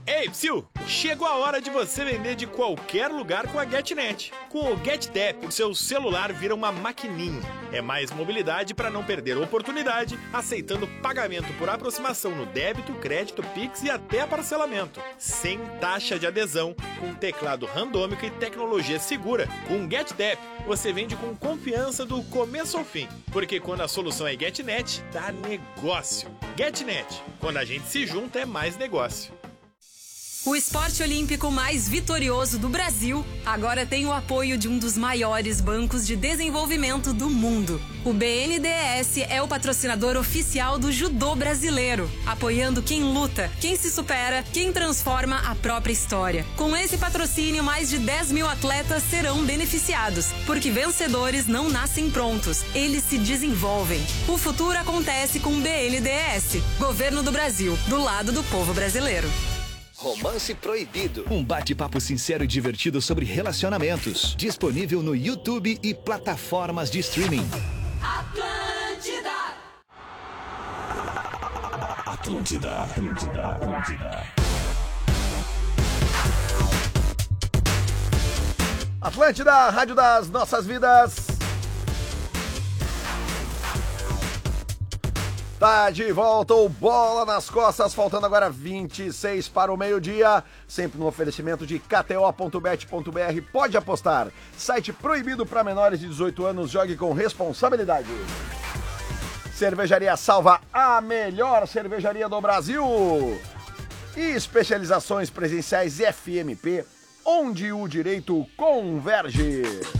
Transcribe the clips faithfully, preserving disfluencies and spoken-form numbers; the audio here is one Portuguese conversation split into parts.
Ei, psiu! Chegou a hora de você vender de qualquer lugar com a GetNet. Com o GetTap, o seu celular vira uma maquininha. É mais mobilidade para não perder oportunidade, aceitando pagamento por aproximação no débito, crédito, Pix e até parcelamento. Sem taxa de adesão, com teclado randômico e tecnologia segura. Com o GetTap, você vende com confiança do começo ao fim. Porque quando a solução é GetNet, dá negócio. GetNet, quando a gente se junta é mais negócio. O esporte olímpico mais vitorioso do Brasil agora tem o apoio de um dos maiores bancos de desenvolvimento do mundo. O B N D E S é o patrocinador oficial do judô brasileiro, apoiando quem luta, quem se supera, quem transforma a própria história. Com esse patrocínio, mais de dez mil atletas serão beneficiados, porque vencedores não nascem prontos, eles se desenvolvem. O futuro acontece com o B N D E S, Governo do Brasil, do lado do povo brasileiro. Romance Proibido. Um bate-papo sincero e divertido sobre relacionamentos. Disponível no YouTube e plataformas de streaming. Atlântida! Atlântida, Atlântida, Atlântida. Atlântida, Rádio das Nossas Vidas. Tá de volta o Bola nas Costas, faltando agora vinte e seis para o meio-dia, sempre no oferecimento de K T O ponto bet ponto B R. Pode apostar, site proibido para menores de dezoito anos, jogue com responsabilidade. Cervejaria Salva, a melhor cervejaria do Brasil. E especializações presenciais F M P, onde o direito converge.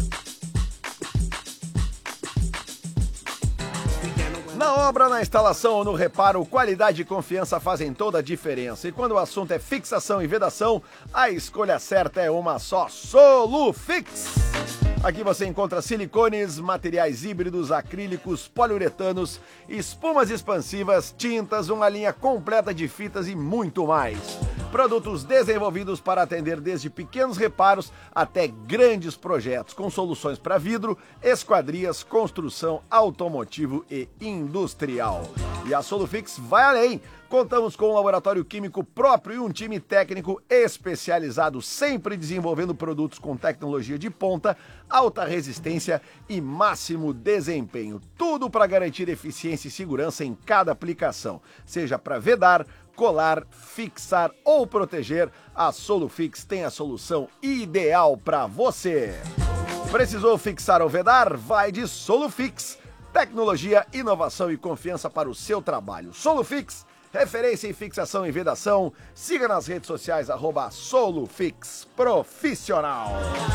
Na obra, na instalação ou no reparo, qualidade e confiança fazem toda a diferença. E quando o assunto é fixação e vedação, a escolha certa é uma só: Solufix. Aqui você encontra silicones, materiais híbridos, acrílicos, poliuretanos, espumas expansivas, tintas, uma linha completa de fitas e muito mais. Produtos desenvolvidos para atender desde pequenos reparos até grandes projetos, com soluções para vidro, esquadrias, construção, automotivo e industrial. E a Solufix vai além. Contamos com um laboratório químico próprio e um time técnico especializado, sempre desenvolvendo produtos com tecnologia de ponta, alta resistência e máximo desempenho. Tudo para garantir eficiência e segurança em cada aplicação, seja para vedar, colar, fixar ou proteger. A Solufix tem a solução ideal para você. Precisou fixar ou vedar? Vai de Solufix. Tecnologia, inovação e confiança para o seu trabalho. Solufix, referência em fixação e vedação. Siga nas redes sociais, arroba Solufix Profissional.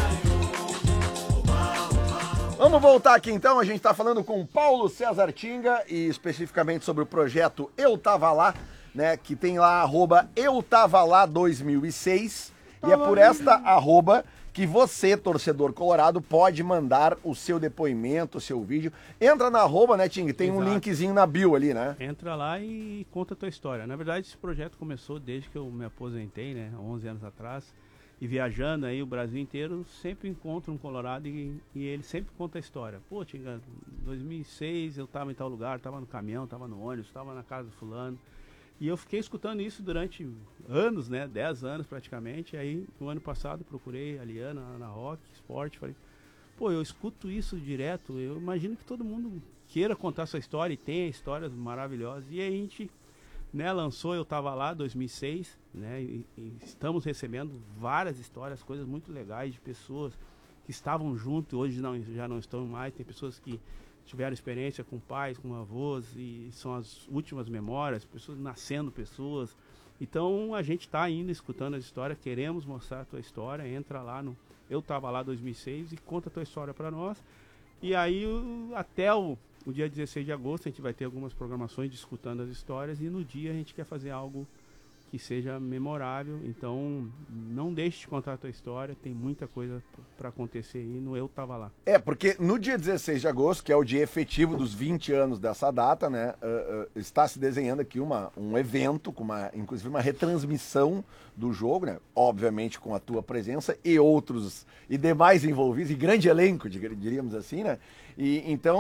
Vamos voltar aqui então, a gente está falando com Paulo César Tinga e especificamente sobre o projeto Eu Tava Lá, né, que tem lá arroba Eu Tava Lá dois mil e seis, e é por esta arroba que você, torcedor colorado, pode mandar o seu depoimento, o seu vídeo. Entra na arroba, né, Ting? Tem Exato. Um linkzinho na bio ali, né? Entra lá e conta a tua história. Na verdade, esse projeto começou desde que eu me aposentei, né, há onze anos atrás. E viajando aí o Brasil inteiro, sempre encontro um colorado e, e ele sempre conta a história. Pô, Tinga, em dois mil e seis eu tava em tal lugar, tava no caminhão, tava no ônibus, tava na casa do fulano. E eu fiquei escutando isso durante anos, né? dez anos praticamente. Aí, no ano passado, procurei a Liana, na Rock Sport. Falei, pô, eu escuto isso direto. Eu imagino que todo mundo queira contar sua história e tenha histórias maravilhosas. E aí a gente, né, lançou Eu Tava Lá, dois mil e seis, né? E, e estamos recebendo várias histórias, coisas muito legais de pessoas que estavam junto, hoje não, já não estão mais. Tem pessoas que tiveram experiência com pais, com avós, e são as últimas memórias, pessoas nascendo pessoas. Então a gente está ainda escutando as histórias, queremos mostrar a tua história. Entra lá no Eu Tava Lá dois mil e seis e conta a tua história para nós. E aí o, até o, o dia dezesseis de agosto a gente vai ter algumas programações discutando as histórias, e no dia a gente quer fazer algo que seja memorável. Então não deixe de contar a tua história, tem muita coisa para acontecer aí no Eu Tava Lá. É, porque no dia dezesseis de agosto, que é o dia efetivo dos vinte anos dessa data, né, uh, uh, está se desenhando aqui uma, um evento, com uma, inclusive uma retransmissão do jogo, né, obviamente com a tua presença e outros, e demais envolvidos, e grande elenco, diríamos assim, né, e então